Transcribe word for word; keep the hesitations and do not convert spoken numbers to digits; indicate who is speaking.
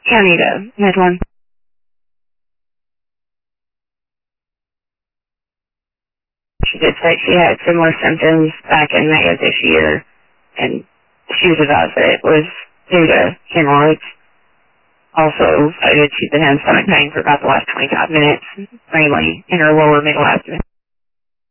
Speaker 1: Anita, Midland. She did say she had similar symptoms back in May of this year, and she was advised that it was due to hemorrhoids. Also, cited she'd been having stomach pain for about the last twenty-five minutes, mainly in her lower middle abdomen.